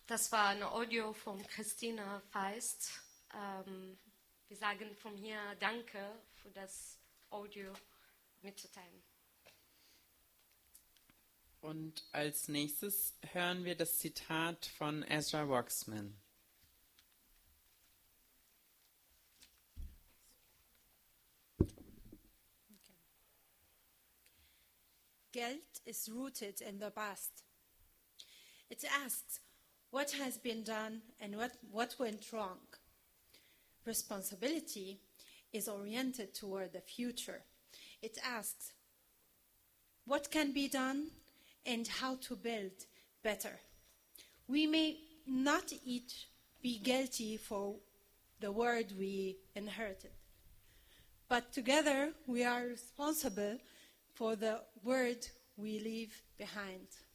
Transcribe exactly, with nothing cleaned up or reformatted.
Das war ein Audio von Christina Feist. Ähm, wir sagen von hier Danke für das Audio mitzuteilen. Und als nächstes hören wir das Zitat von Ezra Waxman. Guilt is rooted in the past. It asks, what has been done and what, what went wrong? Responsibility is oriented toward the future. It asks, what can be done and how to build better? We may not each be guilty for the word we inherited, but together we are responsible for the word we leave behind.